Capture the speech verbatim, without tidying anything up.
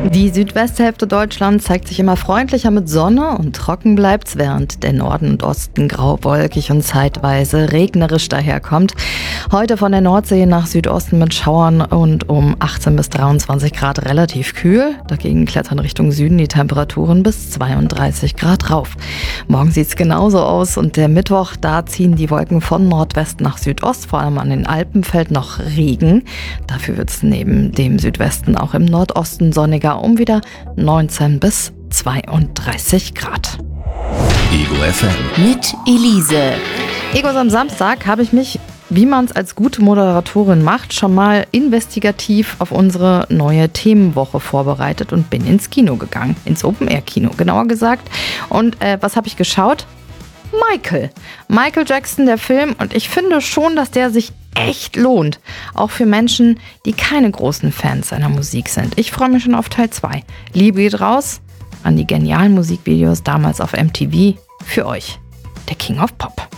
Die Südwesthälfte Deutschlands zeigt sich immer freundlicher mit Sonne und trocken bleibt's, während der Norden und Osten grauwolkig und zeitweise regnerisch daherkommt. Heute von der Nordsee nach Südosten mit Schauern und um achtzehn bis dreiundzwanzig Grad relativ kühl. Dagegen klettern Richtung Süden die Temperaturen bis zweiunddreißig Grad rauf. Morgen sieht's genauso aus und der Mittwoch, da ziehen die Wolken von Nordwest nach Südost. Vor allem an den Alpen fällt noch Regen. Dafür wird's neben dem Südwesten auch im Nordosten sonniger um wieder neunzehn bis zweiunddreißig Grad. Ego F M. Mit Elise. Egos am Samstag habe ich mich, wie man es als gute Moderatorin macht, schon mal investigativ auf unsere neue Themenwoche vorbereitet und bin ins Kino gegangen. Ins Open-Air-Kino, genauer gesagt. Und äh, was habe ich geschaut? Michael. Michael Jackson, der Film. Und ich finde schon, dass der sich echt lohnt. Auch für Menschen, die keine großen Fans seiner Musik sind. Ich freue mich schon auf Teil zwei. Liebe geht raus an die genialen Musikvideos damals auf M T V. Für euch, der King of Pop.